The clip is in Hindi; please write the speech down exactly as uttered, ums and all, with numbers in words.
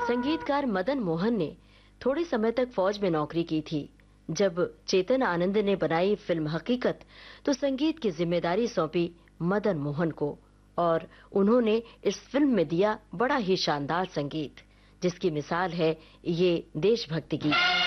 संगीतकार मदन मोहन ने थोड़े समय तक फौज में नौकरी की थी। जब चेतन आनंद ने बनाई फिल्म हकीकत, तो संगीत की जिम्मेदारी सौंपी मदन मोहन को और उन्होंने इस फिल्म में दिया बड़ा ही शानदार संगीत, जिसकी मिसाल है ये देशभक्ति गीत।